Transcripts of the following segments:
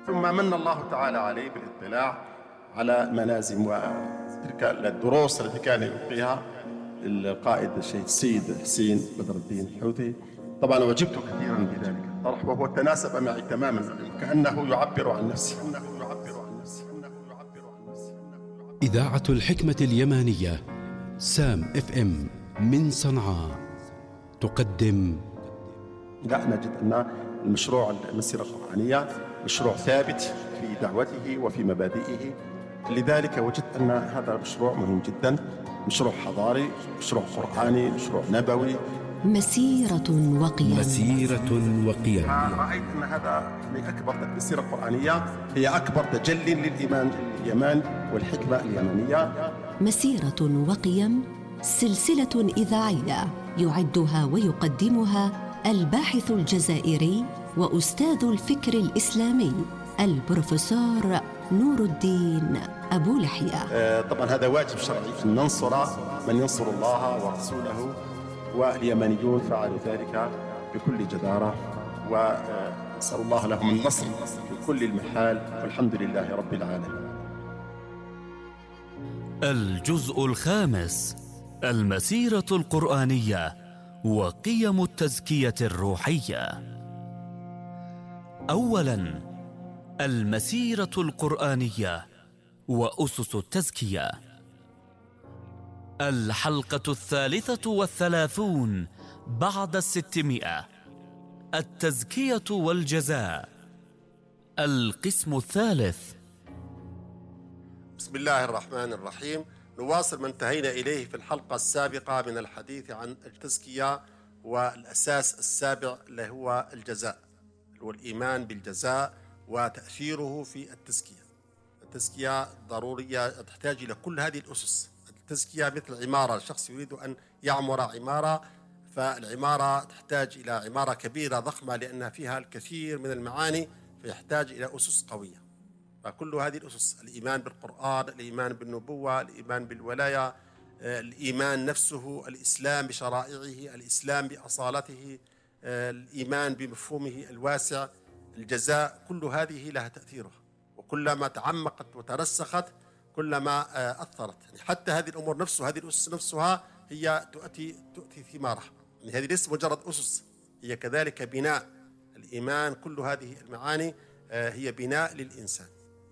ثم من الله تعالى عليه بالاطلاع على منازم وتلك الدروس التي كان يلقيها القائد الشيخ السيد حسين بدر الدين الحوثي. طبعا أعجبت كثيرا بذلك الطرح، وهو تناسب معي تماما، كأنه يعبر عن نفسه. إذاعة الحكمة اليمانية سام FM من صنعاء تقدم. نجد أن المشروع المسيرة القرآنية مشروع ثابت في دعوته وفي مبادئه، لذلك وجدت أن هذا مشروع مهم جدا، مشروع حضاري، مشروع قرآني، مشروع نبوي، مسيرة وقيم. رأيت أن هذا من أكبر المسيرة القرآنية، هي أكبر تجلي للإيمان اليمان والحكمة اليمنية. مسيرة وقيم، سلسلة إذاعية يعدها ويقدمها الباحث الجزائري وأستاذ الفكر الإسلامي البروفيسور نور الدين أبو لحية. طبعا هذا واجب شرعي أن ننصر من ينصر الله ورسوله، واليمنيون فعلوا ذلك بكل جدارة، ونسأل الله لهم النصر في كل المحال، والحمد لله رب العالمين. الجزء الخامس: المسيرة القرآنية وقيم التزكية الروحية. أولاً، المسيرة القرآنية وأسس التزكية. الحلقة 33 بعد 600، التزكية والجزاء، القسم الثالث. بسم الله الرحمن الرحيم. نواصل ما انتهينا إليه في الحلقة السابقة من الحديث عن التزكية، والأساس السابع اللي هو الجزاء، هو الإيمان بالجزاء وتأثيره في التزكية. التزكية ضرورية، تحتاج إلى كل هذه الأسس. التزكية مثل عمارة، الشخص يريد أن يعمر عمارة، فالعمارة تحتاج إلى عمارة كبيرة ضخمة لأن فيها الكثير من المعاني، فيحتاج إلى أسس قوية. فكل هذه الأسس، الإيمان بالقرآن، الإيمان بالنبوة، الإيمان بالولاية، الإيمان نفسه، الإسلام بشرائعه، الإسلام بأصالته، الإيمان بمفهومه الواسع، الجزاء، كل هذه لها تأثيرها، وكلما تعمقت وترسخت كلما أثرت. يعني حتى هذه الأمور نفسها، هذه الأسس نفسها هي تؤتي ثمارها. يعني هذه ليست مجرد أسس، هي كذلك بناء. الإيمان كل هذه المعاني هي بناء للإنسان،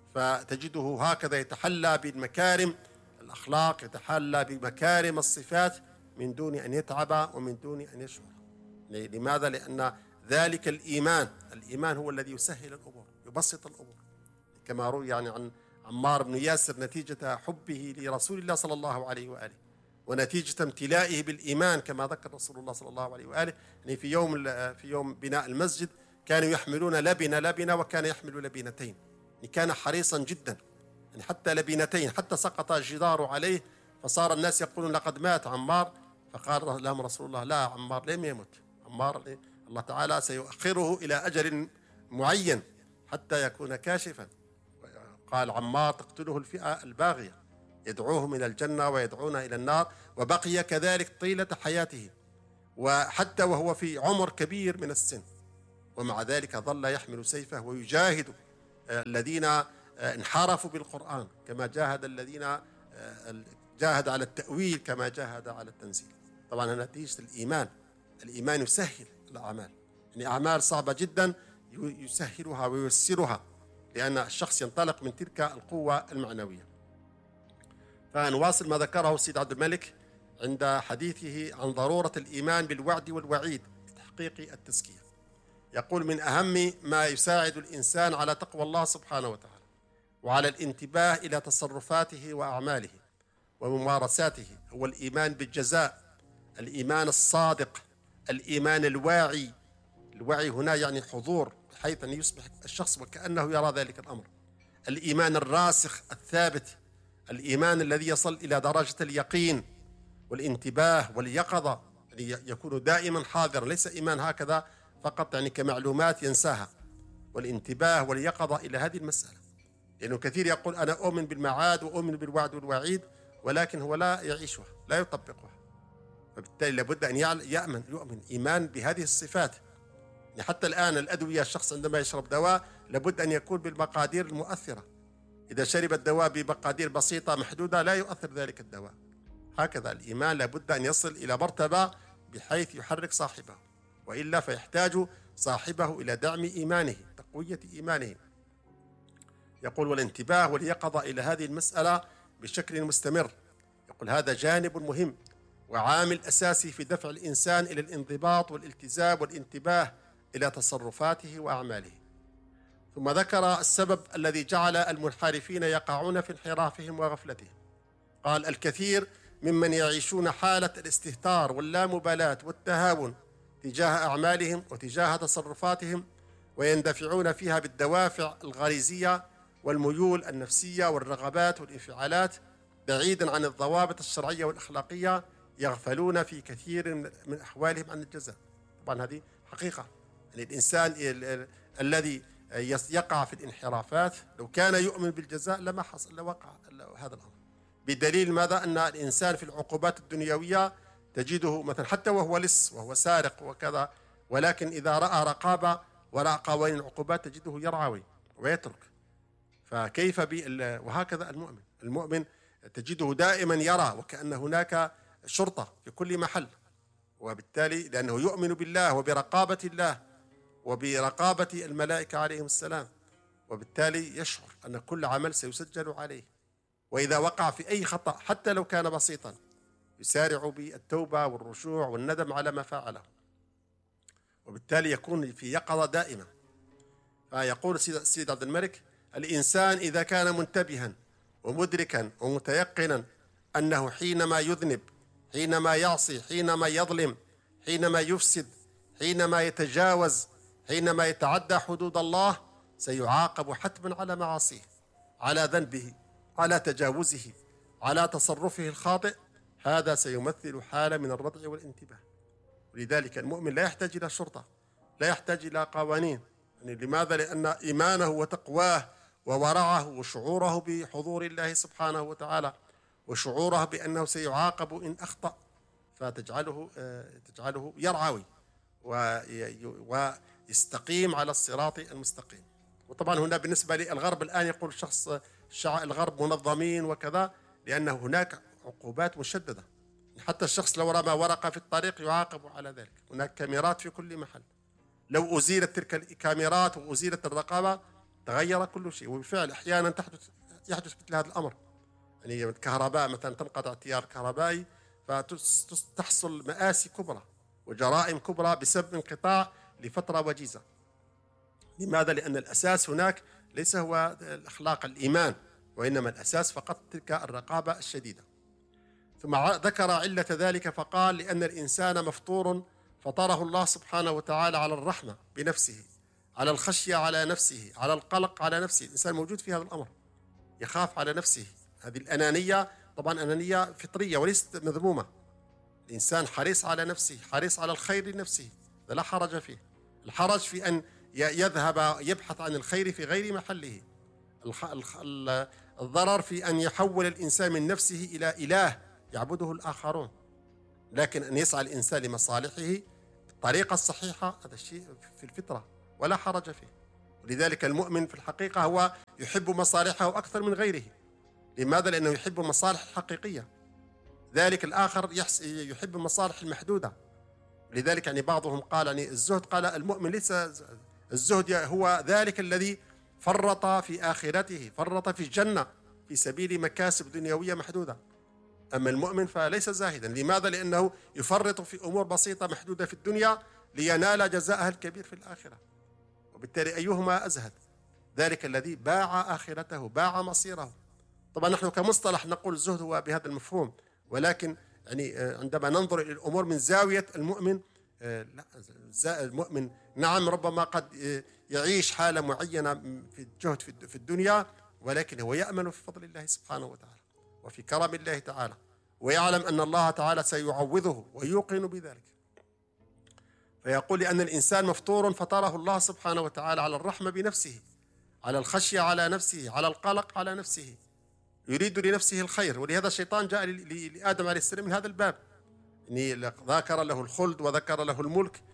فتجده هكذا يتحلى بالمكارم الأخلاق، يتحلى بمكارم الصفات من دون أن يتعب ومن دون أن يشعر. لماذا؟ لأن ذلك الإيمان هو الذي يسهل الأمور، يبسط الأمور، كما روي يعني عن عمار بن ياسر نتيجة حبه لرسول الله صلى الله عليه وآله، ونتيجة امتلائه بالإيمان كما ذكر رسول الله صلى الله عليه وآله. يعني في يوم بناء المسجد كانوا يحملون لبنة وكان يحمل لبنتين، يعني كان حريصا جدا، يعني حتى لبنتين، حتى سقط الجدار عليه، فصار الناس يقولون لقد مات عمار، فقال لهم رسول الله: لا، عمار لم يمت، عمار الله تعالى سيؤخره إلى أجل معين حتى يكون كاشفا. قال عمار: تقتله الفئة الباغية، يدعوهم إلى الجنة ويدعون إلى النار، وبقي كذلك طيلة حياته، وحتى وهو في عمر كبير من السن، ومع ذلك ظل يحمل سيفه ويجاهد الذين انحرفوا بالقرآن، كما جاهد الذين جاهد على التأويل كما جاهد على التنزيل. طبعا نتيجة الإيمان يسهل الأعمال، يعني أعمال صعبة جدا يسهلها وييسرها، لأن الشخص ينطلق من تلك القوة المعنوية. فنواصل ما ذكره السيد عبد الملك عند حديثه عن ضرورة الإيمان بالوعد والوعيد لتحقيق التزكية. يقول: من أهم ما يساعد الإنسان على تقوى الله سبحانه وتعالى وعلى الانتباه إلى تصرفاته وأعماله وممارساته هو الإيمان بالجزاء، الإيمان الصادق، الإيمان الواعي. الوعي هنا يعني حضور، بحيث أن يصبح الشخص وكأنه يرى ذلك الأمر. الإيمان الراسخ الثابت، الإيمان الذي يصل إلى درجة اليقين والانتباه واليقظة، يعني يكون دائما حاضرا، ليس إيمان هكذا فقط يعني كمعلومات ينساها، والانتباه واليقظة إلى هذه المسألة. لأنه كثير يقول: أنا أؤمن بالمعاد وأؤمن بالوعد والوعيد، ولكن هو لا يعيشها، لا يطبقها. فبالتالي لابد أن يؤمن إيمان بهذه الصفات، يعني حتى الآن الأدوية، الشخص عندما يشرب دواء لابد أن يكون بالمقادير المؤثرة. إذا شرب الدواء بمقادير بسيطة محدودة لا يؤثر ذلك الدواء. هكذا الإيمان لابد أن يصل إلى مرتبة بحيث يحرك صاحبه، وإلا فيحتاج صاحبه إلى دعم إيمانه، تقوية إيمانه. يقول: والانتباه واليقظة إلى هذه المسألة بشكل مستمر. يقول: هذا جانب مهم وعامل أساسي في دفع الإنسان إلى الانضباط والالتزام والانتباه إلى تصرفاته وأعماله. ثم ذكر السبب الذي جعل المنحرفين يقعون في انحرافهم وغفلتهم. قال: الكثير ممن يعيشون حالة الاستهتار واللامبالاة والتهاون تجاه أعمالهم وتجاه تصرفاتهم، ويندفعون فيها بالدوافع الغريزية والميول النفسية والرغبات والانفعالات بعيدا عن الضوابط الشرعية والأخلاقية، يغفلون في كثير من أحوالهم عن الجزاء. طبعا هذه حقيقة، يعني الإنسان الذي يقع في الانحرافات لو كان يؤمن بالجزاء لما حصل لوقع هذا الأمر. بدليل ماذا؟ أن الإنسان في العقوبات الدنيوية تجده مثلا حتى وهو لص وهو سارق وكذا، ولكن إذا رأى رقابة ورأى قوانين العقوبات تجده يرعوي ويترك. فكيف وهكذا المؤمن تجده دائما يرى وكأن هناك شرطة في كل محل، وبالتالي لأنه يؤمن بالله وبرقابة الله وبرقابة الملائكة عليهم السلام، وبالتالي يشعر أن كل عمل سيسجل عليه. وإذا وقع في أي خطأ حتى لو كان بسيطا يسارع بالتوبة والرجوع والندم على ما فعله، وبالتالي يكون في يقظة دائما. فيقول السيد عبد الملك: الإنسان إذا كان منتبها ومدركا ومتيقنا أنه حينما يذنب، حينما يعصي، حينما يظلم، حينما يفسد، حينما يتجاوز، حينما يتعدى حدود الله، سيعاقب حتما على معاصيه، على ذنبه، على تجاوزه، على تصرفه الخاطئ، هذا سيمثل حالة من الردع والانتباه. ولذلك المؤمن لا يحتاج إلى شرطة، لا يحتاج إلى قوانين. يعني لماذا؟ لأن إيمانه وتقواه وورعه وشعوره بحضور الله سبحانه وتعالى وشعوره بأنه سيعاقب إن أخطأ، فتجعله يرعوي ويستقيم على الصراط المستقيم. وطبعا هنا بالنسبة للغرب الآن يقول الشخص الغرب منظمين وكذا، لأن هناك عقوبات مشددة. حتى الشخص لو رمى ورقة في الطريق يعاقب على ذلك. هناك كاميرات في كل محل. لو أزيلت تلك الكاميرات وأزيلت الرقابة تغير كل شيء. وبالفعل أحيانا يحدث مثل هذا الأمر. يعني الكهرباء مثلا تنقطع التيار الكهربائي فتحصل مآسي كبرى وجرائم كبرى بسبب انقطاع لفترة وجيزة. لماذا؟ لأن الأساس هناك ليس هو الأخلاق الإيمان، وإنما الأساس فقط تلك الرقابة الشديدة. ثم ذكر علة ذلك فقال: لأن الإنسان مفطور فطره الله سبحانه وتعالى على الرحمة بنفسه، على الخشية على نفسه، على القلق على نفسه. الإنسان موجود في هذا الأمر، يخاف على نفسه. هذه الأنانية طبعا أنانية فطرية وليست مذمومة. الإنسان حريص على نفسه، حريص على الخير لنفسه، لا حرج فيه. الحرج في أن يذهب يبحث عن الخير في غير محله. الضرر في أن يحول الإنسان من نفسه إلى إله يعبده الآخرون. لكن أن يسعى الإنسان لمصالحه بالطريقة الصحيحة هذا الشيء في الفطرة ولا حرج فيه. ولذلك المؤمن في الحقيقة هو يحب مصالحه أكثر من غيره. لماذا؟ لأنه يحب المصالح الحقيقية. ذلك الآخر يحب المصالح المحدودة. لذلك يعني بعضهم قال يعني الزهد، قال المؤمن ليس الزهد هو ذلك الذي فرط في آخرته، فرط في الجنة في سبيل مكاسب دنيوية محدودة. أما المؤمن فليس زاهدا. لماذا؟ لأنه يفرط في أمور بسيطة محدودة في الدنيا لينال جزاءها الكبير في الآخرة. وبالتالي أيهما أزهد؟ ذلك الذي باع آخرته، باع مصيره. طبعا نحن كمصطلح نقول الزهد هو بهذا المفهوم، ولكن يعني عندما ننظر إلى الأمور من زاوية المؤمن، لا، المؤمن نعم ربما قد يعيش حالة معينة في الجهد في الدنيا، ولكن هو يأمل في فضل الله سبحانه وتعالى وفي كرم الله تعالى، ويعلم أن الله تعالى سيعوضه ويوقن بذلك. فيقول: لأن الإنسان مفطور فطره الله سبحانه وتعالى على الرحمة بنفسه، على الخشية على نفسه، على القلق على نفسه، يريد لنفسه الخير. ولهذا الشيطان جاء لآدم عليه السلام من هذا الباب، يعني ذكر له الخلد وذكر له الملك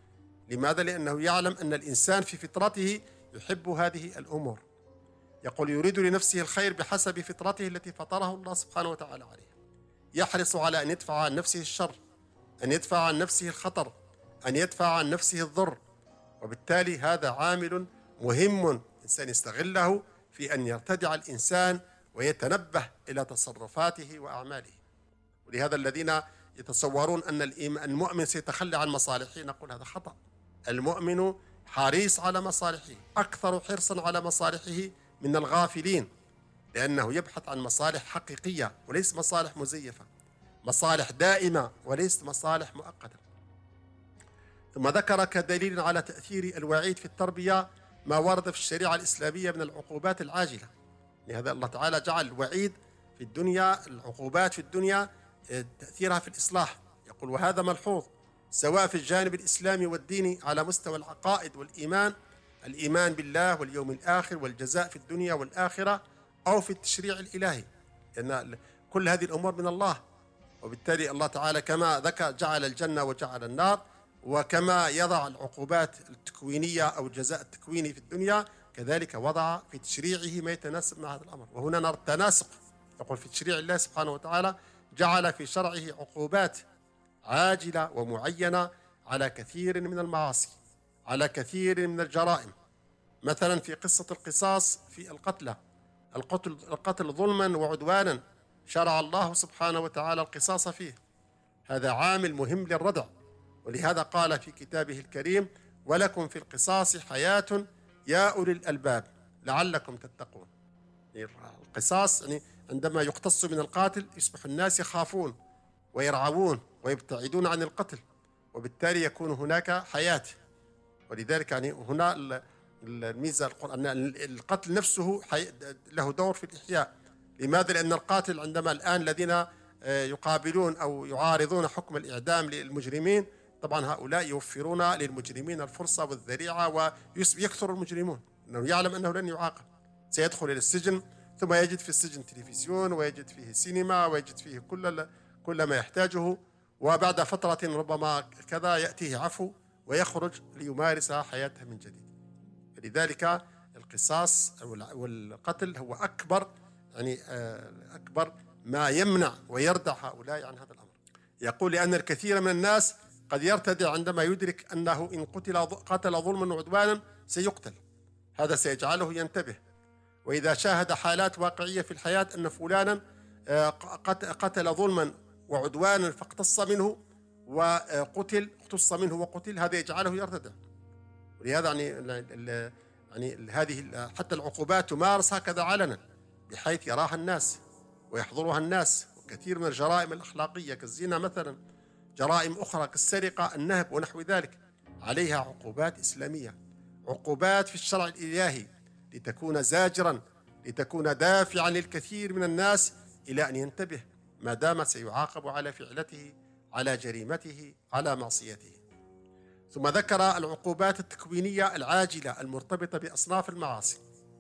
لماذا؟ لأنه يعلم أن الإنسان في فطرته يحب هذه الأمور. يقول يريد لنفسه الخير بحسب فطرته التي فطره الله سبحانه وتعالى عليها. يحرص على أن يدفع عن نفسه الشر، أن يدفع عن نفسه الخطر، أن يدفع عن نفسه الضر. وبالتالي هذا عامل مهم الإنسان يستغله في أن يرتدع الإنسان ويتنبه إلى تصرفاته وأعماله. ولهذا الذين يتصورون أن المؤمن سيتخلى عن مصالحه، نقول هذا خطأ. المؤمن حريص على مصالحه، أكثر حرصا على مصالحه من الغافلين، لأنه يبحث عن مصالح حقيقية وليس مصالح مزيفة، مصالح دائمة وليس مصالح مؤقتة. ثم ذكر كدليل على تأثير الوعيد في التربية ما ورد في الشريعة الإسلامية من العقوبات العاجلة. لهذا الله تعالى جعل الوعيد في الدنيا، العقوبات في الدنيا تأثيرها في الإصلاح. يقول وهذا ملحوظ سواء في الجانب الإسلامي والديني على مستوى العقائد والإيمان، الإيمان بالله واليوم الآخر والجزاء في الدنيا والآخرة، أو في التشريع الإلهي، لأن كل هذه الأمور من الله. وبالتالي الله تعالى كما ذكر جعل الجنة وجعل النار، وكما يضع العقوبات التكوينية أو الجزاء التكويني في الدنيا، كذلك وضع في تشريعه ما يتناسب مع هذا الأمر. وهنا نرى التناسق. يقول في تشريع الله سبحانه وتعالى جعل في شرعه عقوبات عاجلة ومعينة على كثير من المعاصي، على كثير من الجرائم. مثلا في قصة القصاص في القتل ظلما وعدوانا، شرع الله سبحانه وتعالى القصاص فيه. هذا عامل مهم للردع، ولهذا قال في كتابه الكريم ولكم في القصاص حياة يا أولي الألباب لعلكم تتقون. القصاص يعني عندما يقتص من القاتل يصبح الناس يخافون ويرعبون ويبتعدون عن القتل، وبالتالي يكون هناك حياة. ولذلك يعني هنا الميزة القرآن القتل نفسه له دور في الإحياء. لماذا؟ لأن القاتل عندما الآن الذين يقابلون أو يعارضون حكم الإعدام للمجرمين، طبعا هؤلاء يوفرون للمجرمين الفرصة والذريعة، ويكثر المجرمون أنه يعلم أنه لن يعاقب، سيدخل إلى السجن ثم يجد في السجن تلفزيون ويجد فيه سينما ويجد فيه كل ما يحتاجه، وبعد فترة ربما كذا يأتيه عفو ويخرج ليمارس حياته من جديد. فلذلك القصاص والقتل هو أكبر ما يمنع ويردع هؤلاء عن هذا الأمر. يقول لأن الكثير من الناس قد يرتدع عندما يدرك أنه إن قتل ظلما وعدوانا سيقتل، هذا سيجعله ينتبه. وإذا شاهد حالات واقعية في الحياة أن فلانا قتل ظلما وعدوانا فاقتص منه اقتص منه وقتل، هذا يجعله يرتدع. ولهذا يعني هذه حتى العقوبات تمارس هكذا علنا بحيث يراها الناس ويحضرها الناس. وكثير من الجرائم الأخلاقية كالزنا مثلا، جرائم أخرى كالسرقة، النهب ونحو ذلك، عليها عقوبات إسلامية، عقوبات في الشرع الإلهي، لتكون زاجرا، لتكون دافعا للكثير من الناس إلى أن ينتبه ما دام سيعاقب على فعلته، على جريمته، على معصيته. ثم ذكر العقوبات التكوينية العاجلة المرتبطة بأصناف المعاصي،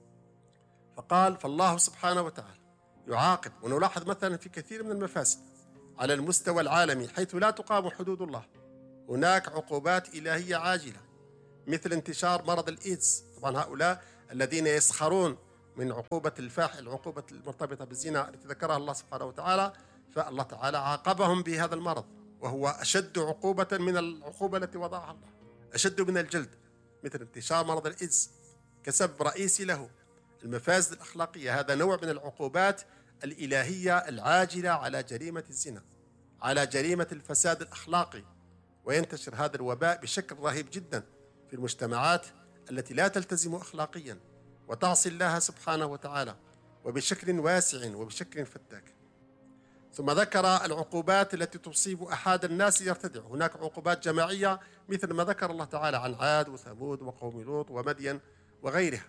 فقال فالله سبحانه وتعالى يعاقب. ونلاحظ مثلا في كثير من المفاسد على المستوى العالمي حيث لا تقام حدود الله هناك عقوبات إلهية عاجلة، مثل انتشار مرض الإيدز. طبعا هؤلاء الذين يسخرون من عقوبة العقوبة المرتبطة بالزنا التي ذكرها الله سبحانه وتعالى، فالله تعالى عاقبهم بهذا المرض، وهو أشد عقوبة من العقوبة التي وضعها الله، أشد من الجلد، مثل انتشار مرض الإيدز كسبب رئيسي له المفاسد الأخلاقية. هذا نوع من العقوبات الإلهية العاجلة على جريمة الزنا، على جريمة الفساد الأخلاقي. وينتشر هذا الوباء بشكل رهيب جدا في المجتمعات التي لا تلتزم أخلاقيا وتعصي الله سبحانه وتعالى، وبشكل واسع وبشكل فتاك. ثم ذكر العقوبات التي تصيب أحد الناس يرتدع. هناك عقوبات جماعية مثل ما ذكر الله تعالى عن عاد وثمود وقوم لوط ومدين وغيرها.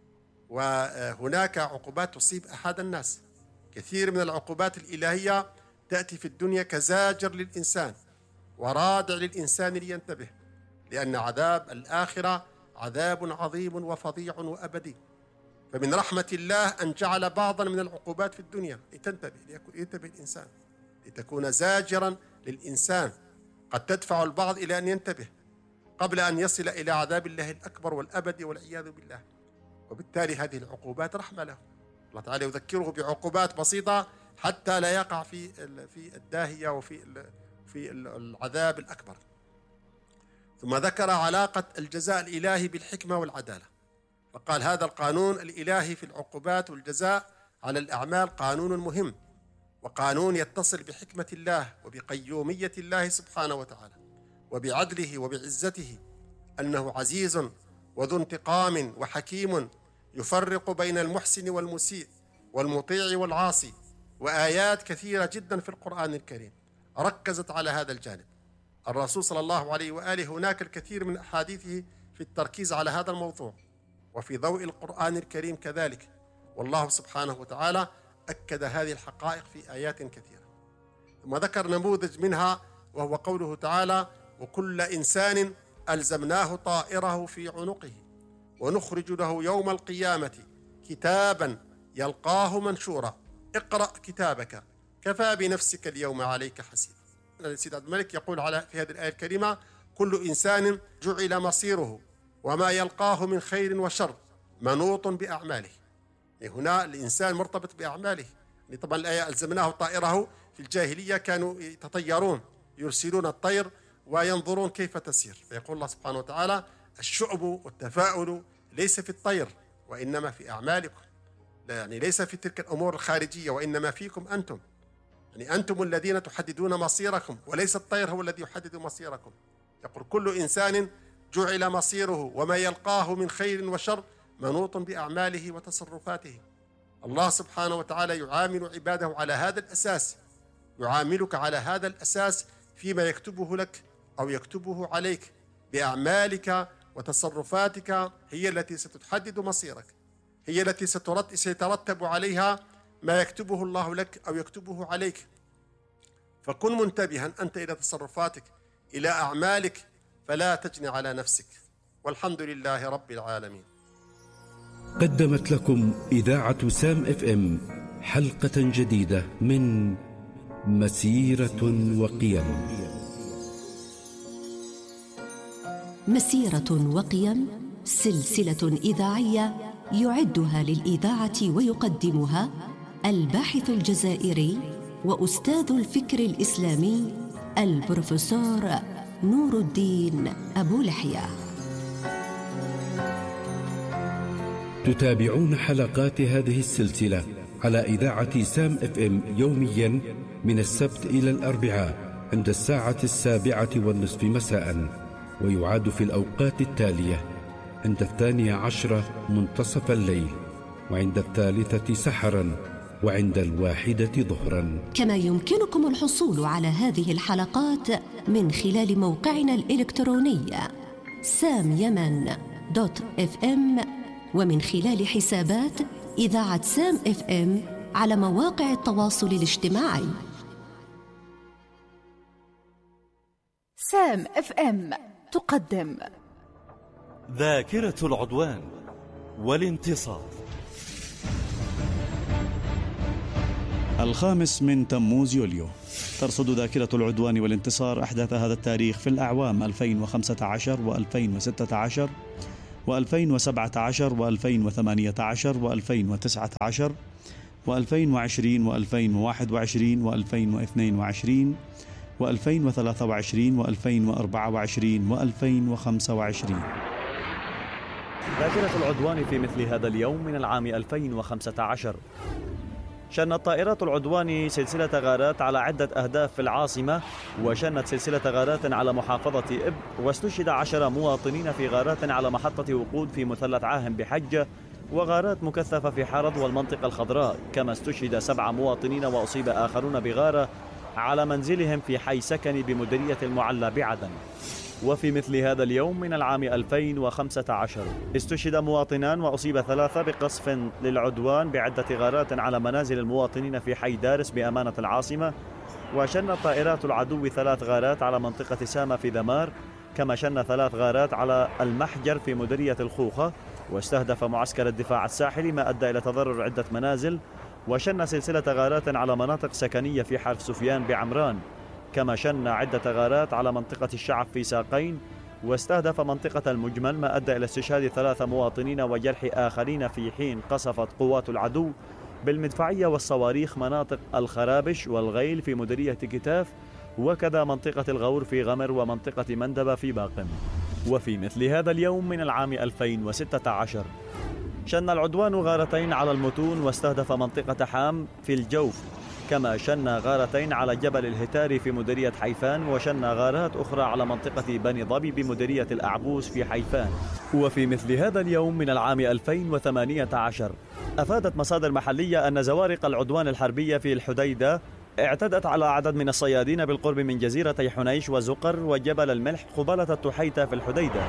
وهناك عقوبات تصيب أحد الناس. كثير من العقوبات الإلهية تأتي في الدنيا كزاجر للإنسان ورادع للإنسان لينتبه، لأن عذاب الآخرة عذاب عظيم وفظيع وأبدي. فمن رحمة الله أن جعل بعضا من العقوبات في الدنيا لينتبه الإنسان، لتكون زاجرا للإنسان، قد تدفع البعض إلى أن ينتبه. قبل أن يصل إلى عذاب الله الأكبر والأبدي والعياذ بالله. وبالتالي هذه العقوبات رحمة له، الله تعالى يذكره بعقوبات بسيطة حتى لا يقع في الداهية وفي العذاب الأكبر. ثم ذكر علاقة الجزاء الإلهي بالحكمة والعدالة، فقال هذا القانون الإلهي في العقوبات والجزاء على الأعمال قانون مهم، وقانون يتصل بحكمة الله وبقيومية الله سبحانه وتعالى وبعدله وبعزته، أنه عزيز وذو انتقام وحكيم يفرق بين المحسن والمسيء والمطيع والعاصي. وآيات كثيرة جدا في القرآن الكريم ركزت على هذا الجانب. الرسول صلى الله عليه وآله هناك الكثير من أحاديثه في التركيز على هذا الموضوع، وفي ضوء القرآن الكريم كذلك. والله سبحانه وتعالى أكد هذه الحقائق في آيات كثيرة. ثم ذكر نموذج منها وهو قوله تعالى: وكل إنسان ألزمناه طائره في عنقه ونخرج له يوم القيامة كتابا يلقاه منشورا اقرأ كتابك كفى بنفسك اليوم عليك حسيبا. السيد عبد الملك يقول في هذه الآية الكريمة: كل إنسان جعل مصيره وما يلقاه من خير وشر منوط بأعماله. هنا الإنسان مرتبط بأعماله. طبعا الآية ألزمناه طائره، في الجاهلية كانوا يتطيرون، يرسلون الطير وينظرون كيف تسير. فيقول الله سبحانه وتعالى: الشؤم والتفاؤل ليس في الطير وإنما في أعمالكم، يعني ليس في تلك الأمور الخارجية وإنما فيكم أنتم، يعني أنتم الذين تحددون مصيركم وليس الطير هو الذي يحدد مصيركم. يقول: كل إنسان جعل مصيره وما يلقاه من خير وشر منوط بأعماله وتصرفاته. الله سبحانه وتعالى يعامل عباده على هذا الأساس، يعاملك على هذا الأساس فيما يكتبه لك أو يكتبه عليك، بأعمالك وتصرفاتك هي التي ستحدد مصيرك، هي التي سيترتب عليها ما يكتبه الله لك أو يكتبه عليك. فكن منتبها أنت إلى تصرفاتك، إلى أعمالك، فلا تجني على نفسك. والحمد لله رب العالمين. قدمت لكم إذاعة سام FM حلقة جديدة من مسيرة وقيم. مسيرة وقيم، سلسلة إذاعية يعدها للإذاعة ويقدمها الباحث الجزائري وأستاذ الفكر الإسلامي البروفيسور نور الدين أبو لحية. تتابعون حلقات هذه السلسلة على إذاعة سام FM يوميا من السبت إلى الأربعاء عند الساعة 7:30 مساء، ويعاد في الأوقات التالية: عند 12 منتصف الليل، وعند 3 سحرا، وعند 1 ظهرا. كما يمكنكم الحصول على هذه الحلقات من خلال موقعنا الإلكتروني samyaman.fm، ومن خلال حسابات إذاعة سام FM على مواقع التواصل الاجتماعي. سام FM تقدم ذاكرة العدوان والانتصار. 5 من تموز يوليو. ترصد ذاكرة العدوان والانتصار أحداث هذا التاريخ في الأعوام 2015 و2016 و2017 و2018 و2019 و2020 و2021 و2022 و2023 و2024 و2025. ذاكرة العدوان في مثل هذا اليوم من العام 2015. شنت طائرات العدوان سلسلة غارات على عدة أهداف في العاصمة، وشنت سلسلة غارات على محافظة إب، واستشهد 10 مواطنين في غارات على محطة وقود في مثلث عاهم بحجة، وغارات مكثفة في حرض والمنطقة الخضراء. كما استشهد 7 مواطنين وأصيب آخرون بغارة على منزلهم في حي سكني بمديرية المعلى بعدن. وفي مثل هذا اليوم من العام 2015 استشهد مواطنان وأصيب 3 بقصف للعدوان بعدة غارات على منازل المواطنين في حي دارس بأمانة العاصمة. وشنت طائرات العدو 3 غارات على منطقة سامة في ذمار، كما شن 3 غارات على المحجر في مديرية الخوخة، واستهدف معسكر الدفاع الساحلي ما أدى إلى تضرر عدة منازل. وشن سلسلة غارات على مناطق سكنية في حرف سفيان بعمران، كما شن عدة غارات على منطقة الشعب في ساقين، واستهدف منطقة المجمل، ما أدى إلى استشهاد 3 مواطنين وجرح آخرين، في حين قصفت قوات العدو بالمدفعية والصواريخ مناطق الخرابش والغيل في مديرية كتاف، وكذا منطقة الغور في غمر ومنطقة مندبة في باقم. وفي مثل هذا اليوم من العام 2016 شن العدوان غارتين على المتون واستهدف منطقة حام في الجوف، كما شن غارتين على جبل الهتاري في مديرية حيفان، وشن غارات أخرى على منطقة بني ظبي بمديرية الأعبوس في حيفان. وفي مثل هذا اليوم من العام 2018 أفادت مصادر محلية أن زوارق العدوان الحربية في الحديدة اعتدت على عدد من الصيادين بالقرب من جزيرتي حنيش وزقر وجبل الملح قبالة التحيتة في الحديدة.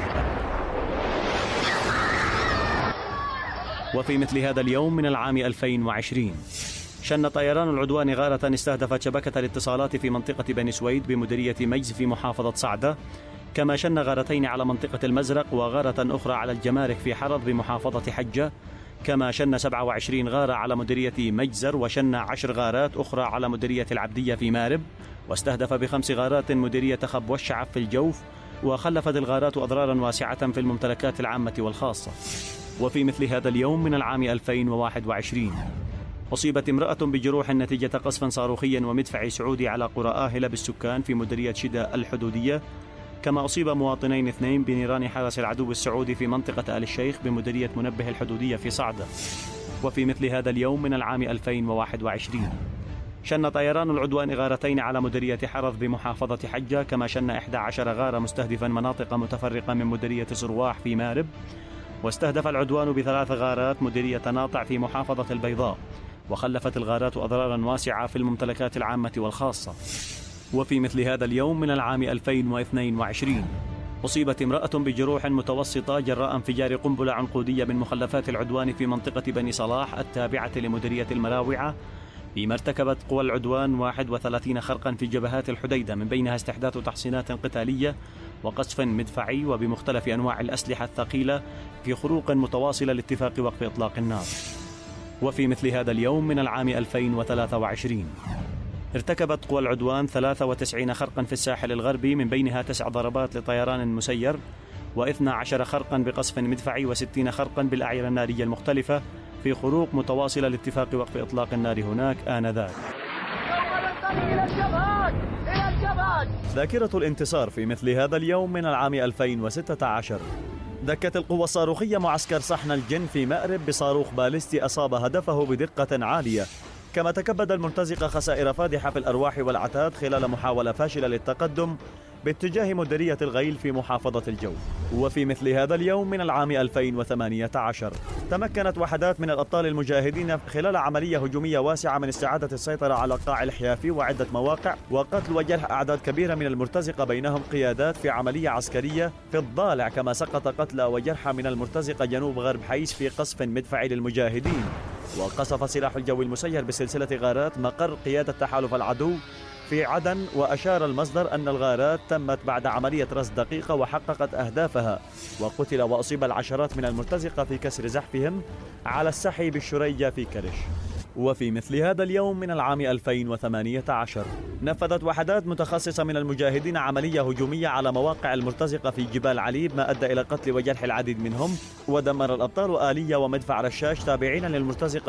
وفي مثل هذا اليوم من العام 2020 شن طيران العدوان غارة استهدفت شبكة الاتصالات في منطقة بني سويد بمديرية مجز في محافظة صعدة، كما شن غارتين على منطقة المزرق وغارة أخرى على الجمارك في حرض بمحافظة حجة، كما شن 27 غارة على مديرية مجزر، وشن 10 غارات أخرى على مديرية العبدية في مارب، واستهدف ب5 غارات مديرية خب والشعب في الجوف، وخلفت الغارات أضرارا واسعة في الممتلكات العامة والخاصة. وفي مثل هذا اليوم من العام 2021 أصيبت امرأة بجروح نتيجة قصف صاروخي ومدفعي سعودي على قرى آهلة بالسكان في مديرية شدة الحدودية، كما أصيب مواطنين 2 بنيران حرس العدو السعودي في منطقة آل الشيخ بمديرية منبه الحدودية في صعدة. وفي مثل هذا اليوم من العام 2021 شن طيران العدوان غارتين على مديرية حرث بمحافظة حجة، كما شن 11 غارة مستهدفا مناطق متفرقة من مديرية صرواح في مارب، واستهدف العدوان ب3 غارات مديرية ناطع في محافظة البيضاء، وخلفت الغارات أضرارا واسعة في الممتلكات العامة والخاصة. وفي مثل هذا اليوم من العام 2022 أصيبت امرأة بجروح متوسطة جراء انفجار قنبلة عنقودية من مخلفات العدوان في منطقة بني صلاح التابعة لمديرية المراوعة، فيما ارتكبت قوى العدوان 31 خرقا في جبهات الحديدة، من بينها استحداث تحصينات قتالية وقصف مدفعي وبمختلف أنواع الأسلحة الثقيلة في خروق متواصلة لاتفاق وقف إطلاق النار. وفي مثل هذا اليوم من العام 2023 ارتكبت قوى العدوان 93 خرقا في الساحل الغربي، من بينها 9 ضربات لطيران مسير، و12 خرقا بقصف مدفعي، و60 خرقا بالأعيرة النارية المختلفة في خروق متواصلة لاتفاق وقف إطلاق النار هناك آنذاك. ذاكرة الانتصار في مثل هذا اليوم من العام 2016 دكت القوة الصاروخية معسكر صحن الجن في مأرب بصاروخ باليستي أصاب هدفه بدقة عالية، كما تكبد المرتزقة خسائر فادحة في الأرواح والعتاد خلال محاولة فاشلة للتقدم باتجاه مديرية الغيل في محافظة الجوف. وفي مثل هذا اليوم من العام 2018 تمكنت وحدات من الأبطال المجاهدين خلال عملية هجومية واسعة من استعادة السيطرة على قاع الحيافي وعدة مواقع، وقتل وجرح أعداد كبيرة من المرتزقة بينهم قيادات في عملية عسكرية في الضالع، كما سقط قتلى وجرحى من المرتزقة جنوب غرب حيس في قصف مدفعي للمجاهدين. وقصف سلاح الجو المسير بسلسلة غارات مقر قيادة تحالف العدو في عدن، وأشار المصدر أن الغارات تمت بعد عملية رصد دقيقة وحققت أهدافها، وقتل وأصيب العشرات من المرتزقة في كسر زحفهم على السحي بالشريجة في كرش. وفي مثل هذا اليوم من العام 2018 نفذت وحدات متخصصة من المجاهدين عملية هجومية على مواقع المرتزقة في جبال عليب، ما أدى إلى قتل وجرح العديد منهم، ودمر الأبطال آلية ومدفع رشاش تابعين للمرتزقة